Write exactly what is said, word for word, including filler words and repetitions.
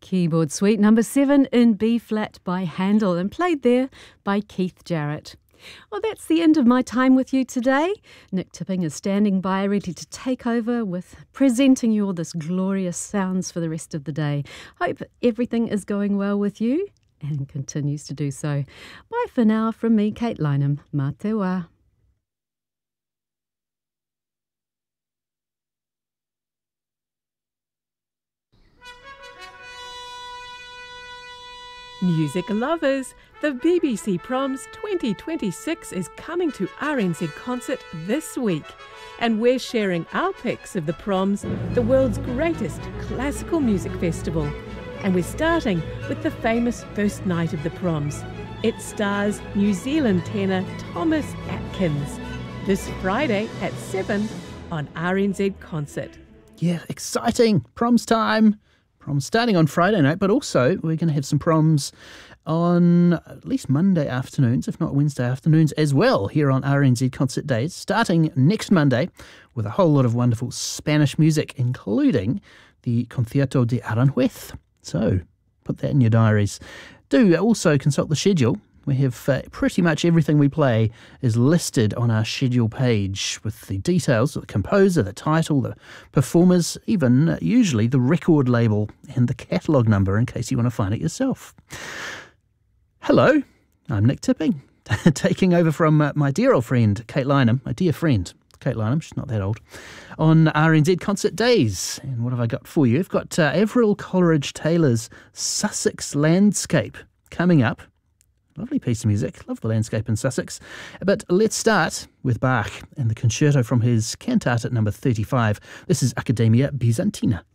Keyboard Suite number seven in B-flat by Handel and played there by Keith Jarrett. Well, that's the end of my time with you today. Nick Tipping is standing by, ready to take over with presenting you all this glorious sounds for the rest of the day. Hope everything is going well with you and continues to do so. Bye for now from me, Kate Lynham. Mā te wā. Music lovers, the B B C Proms twenty twenty-six is coming to R N Z Concert this week, and we're sharing our picks of the Proms, the world's greatest classical music festival. And we're starting with the famous first night of the Proms. It stars New Zealand tenor Thomas Atkins, this Friday at seven on R N Z Concert. Yeah, exciting! Proms time! Proms starting on Friday night, but also we're going to have some proms on at least Monday afternoons, if not Wednesday afternoons as well, here on R N Z Concert Days, starting next Monday with a whole lot of wonderful Spanish music, including the Concierto de Aranjuez. So put that in your diaries. Do also consult the schedule. We have uh, pretty much everything we play is listed on our schedule page with the details of the composer, the title, the performers, even uh, usually the record label and the catalogue number in case you want to find it yourself. Hello, I'm Nick Tipping, taking over from uh, my dear old friend Kate Lynham, my dear friend Kate Lynham, she's not that old, on R N Z Concert Days. And what have I got for you? I've got uh, Avril Coleridge-Taylor's Sussex Landscape coming up. Lovely piece of music. Love the landscape in Sussex. But let's start with Bach and the concerto from his Cantate number thirty-five. This is Accademia Bizantina.